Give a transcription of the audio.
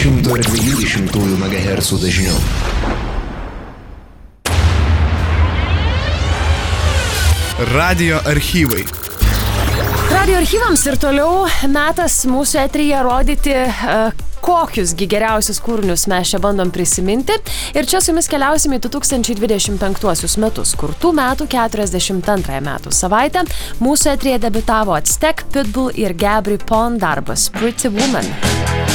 120 MHz dažniu. Radio archyvai. Radio archyvams ir toliau metas mūsų eteryje rodyti, kokius geriausius kūrinius mes čia bandom prisiminti. Ir čia su jumis keliausime į 2025 metus, kur tų metų 42 metų savaitę mūsų eteryje debiutavo Aztec, Pitbull ir Gabry Ponte darbas Pretty Woman.